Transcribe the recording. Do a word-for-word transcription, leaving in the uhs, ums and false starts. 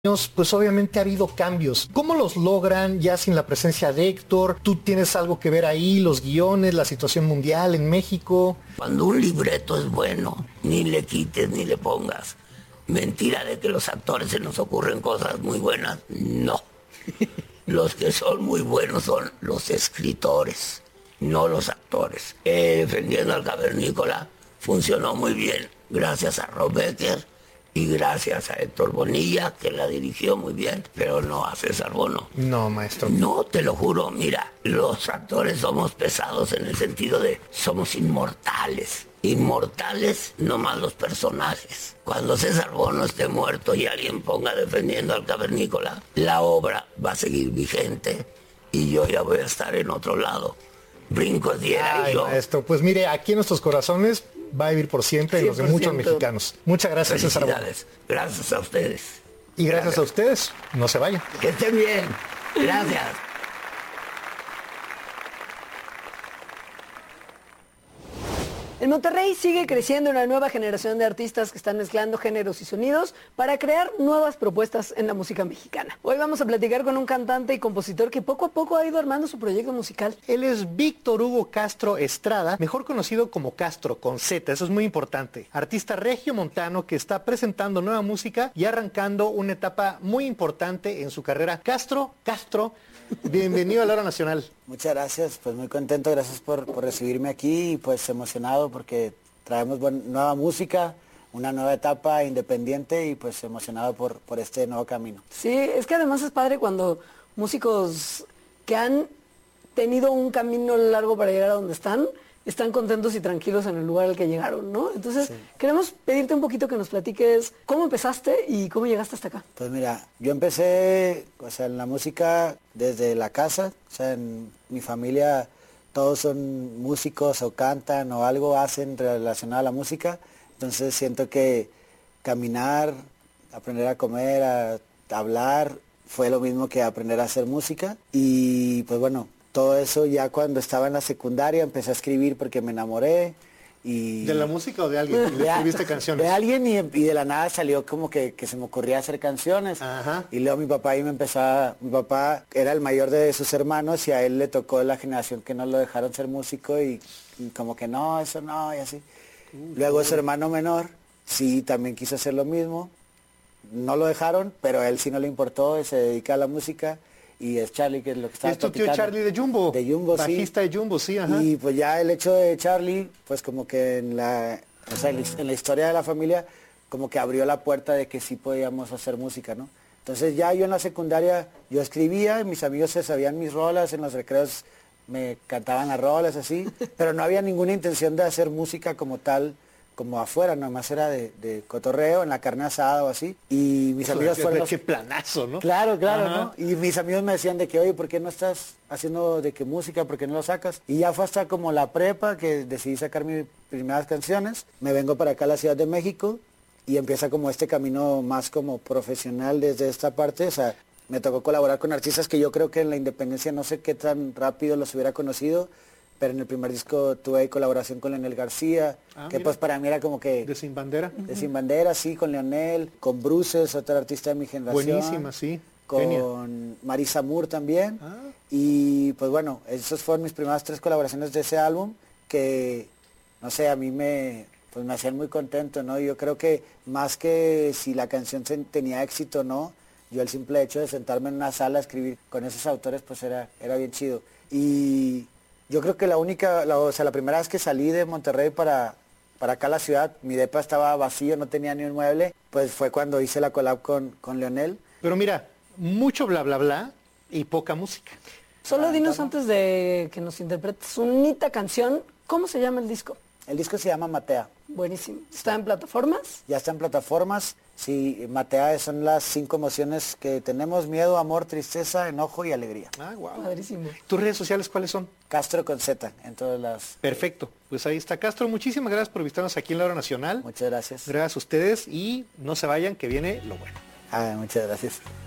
pues obviamente ha habido cambios. ¿Cómo los logran ya sin la presencia de Héctor? ¿Tú tienes algo que ver ahí, los guiones, la situación mundial en México? Cuando un libreto es bueno, ni le quites ni le pongas. Mentira de que los actores se nos ocurren cosas muy buenas. No. Los que son muy buenos son los escritores, no los actores. Eh, defendiendo al Cavernícola funcionó muy bien, gracias a Rob Becker y gracias a Héctor Bonilla, que la dirigió muy bien, pero no a César Bono. No, maestro. No, te lo juro, mira, los actores somos pesados en el sentido de somos inmortales. Inmortales nomás los personajes. Cuando César Bono esté muerto y alguien ponga defendiendo al Cavernícola, la obra va a seguir vigente y yo ya voy a estar en otro lado. Brinco diera y yo. Maestro, pues mire, aquí en nuestros corazones va a vivir por siempre y los de muchos mexicanos. Muchas gracias, César Bono. Gracias a ustedes. Y gracias, gracias a ustedes. No se vayan. Que estén bien. Gracias. En Monterrey sigue creciendo una nueva generación de artistas que están mezclando géneros y sonidos para crear nuevas propuestas en la música mexicana. Hoy vamos a platicar con un cantante y compositor que poco a poco ha ido armando su proyecto musical. Él es Víctor Hugo Castro Estrada, mejor conocido como Castro con Z, eso es muy importante. Artista regiomontano que está presentando nueva música y arrancando una etapa muy importante en su carrera. Castro, Castro, bienvenido a la Hora Nacional. Muchas gracias, pues muy contento, gracias por, por recibirme aquí y pues emocionado porque traemos buen, nueva música, una nueva etapa independiente y pues emocionado por, por este nuevo camino. Sí, es que además es padre cuando músicos que han tenido un camino largo para llegar a donde están, están contentos y tranquilos en el lugar al que llegaron, ¿no? Entonces, sí. Queremos pedirte un poquito que nos platiques cómo empezaste y cómo llegaste hasta acá. Pues mira, yo empecé, o sea, en la música desde la casa, o sea, en mi familia todos son músicos o cantan o algo hacen relacionado a la música, entonces siento que caminar, aprender a comer, a, a hablar, fue lo mismo que aprender a hacer música y pues bueno, todo eso ya cuando estaba en la secundaria empecé a escribir porque me enamoré y... ¿De la música o de alguien? De, ¿Escribiste canciones? De alguien y, y de la nada salió como que, que se me ocurría hacer canciones. Ajá. Y luego mi papá ahí me empezó a... Mi papá era el mayor de sus hermanos y a él le tocó la generación que no lo dejaron ser músico y, y como que no, eso no, y así. Uh, luego uh. su hermano menor sí también quiso hacer lo mismo. No lo dejaron, pero a él sí no le importó y se dedica a la música. Y es Charlie, que es lo que estaba ¿Es tu tío Charlie de Jumbo? De Jumbo, sí. Bajista de Jumbo, sí, ajá. Y pues ya el hecho de Charlie, pues como que en la, o sea, en la historia de la familia, como que abrió la puerta de que sí podíamos hacer música, ¿no? Entonces ya yo en la secundaria, yo escribía, y mis amigos se sabían mis rolas, en los recreos me cantaban las rolas, así, pero no había ninguna intención de hacer música como tal, como afuera, nomás era de, de cotorreo, en la carne asada o así. Y mis amigos fueron... Los... Qué planazo, ¿no? Claro, claro, ajá. ¿No? Y mis amigos me decían de que, oye, ¿por qué no estás haciendo de qué música? ¿Por qué no lo sacas? Y ya fue hasta como la prepa que decidí sacar mis primeras canciones. Me vengo para acá a la Ciudad de México y empieza como este camino más como profesional desde esta parte. O sea, me tocó colaborar con artistas que yo creo que en la independencia no sé qué tan rápido los hubiera conocido. Pero en el primer disco tuve colaboración con Leonel García, ah, que mira. Pues para mí era como que... ¿De Sin Bandera? De Sin Bandera, sí, con Leonel, con Bruces, otro artista de mi generación. Buenísima, sí. Con Genia. Marisa Moore también. Ah. Y pues bueno, esas fueron mis primeras tres colaboraciones de ese álbum, que, no sé, a mí me, pues me hacían muy contento, ¿no? Yo creo que más que si la canción tenía éxito o no, yo el simple hecho de sentarme en una sala a escribir con esos autores, pues era, era bien chido. Y... Yo creo que la única, la, o sea, la primera vez que salí de Monterrey para, para acá a la ciudad, mi depa estaba vacío, no tenía ni un mueble, pues fue cuando hice la collab con, con Leonel. Pero mira, mucho bla bla bla y poca música. Solo ah, dinos antes de que nos interpretes unita canción, ¿cómo se llama el disco? El disco se llama Matea. Buenísimo. ¿Está en plataformas? Ya está en plataformas. Sí, Matea son las cinco emociones que tenemos: miedo, amor, tristeza, enojo y alegría. Ah, wow. Padrísimo. ¿Tus redes sociales cuáles son? Castro con Z, en todas las... Perfecto. Pues ahí está Castro. Muchísimas gracias por visitarnos aquí en la Hora Nacional. Muchas gracias. Gracias a ustedes y no se vayan que viene lo bueno. Ah, muchas gracias.